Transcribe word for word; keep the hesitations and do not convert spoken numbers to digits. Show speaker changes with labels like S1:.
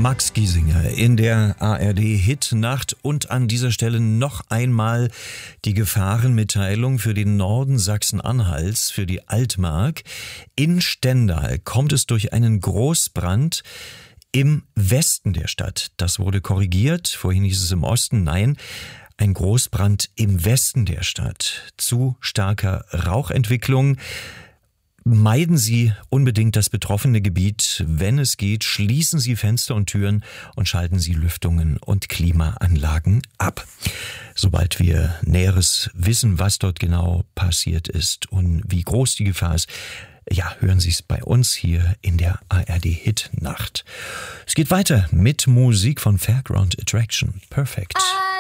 S1: Max Giesinger in der A R D-Hit-Nacht und an dieser Stelle noch einmal die Gefahrenmitteilung für den Norden Sachsen-Anhalts, für die Altmark. In Stendal kommt es durch einen Großbrand im Westen der Stadt. Das wurde korrigiert, vorhin hieß es im Osten, nein, ein Großbrand im Westen der Stadt. Zu starker Rauchentwicklung. Meiden Sie unbedingt das betroffene Gebiet. Wenn es geht, schließen Sie Fenster und Türen und schalten Sie Lüftungen und Klimaanlagen ab. Sobald wir Näheres wissen, was dort genau passiert ist und wie groß die Gefahr ist, ja, hören Sie es bei uns hier in der A R D-Hit-Nacht. Es geht weiter mit Musik von Fairground Attraction. Perfect.